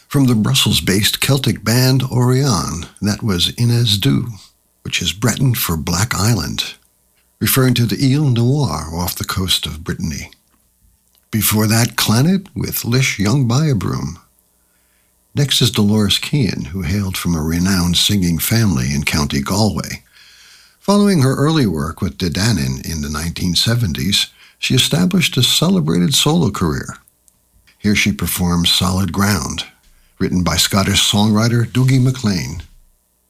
From the Brussels-based Celtic band Orion, that was Inez Du, which is Breton for Black Island, referring to the Ile Noire off the coast of Brittany. Before that, Clannad with Lish Young Byabroom. Next is Dolores Keane, who hailed from a renowned singing family in County Galway. Following her early work with Dedanin in the 1970s, she established a celebrated solo career. Here she performs Solid Ground, written by Scottish songwriter Dougie MacLean.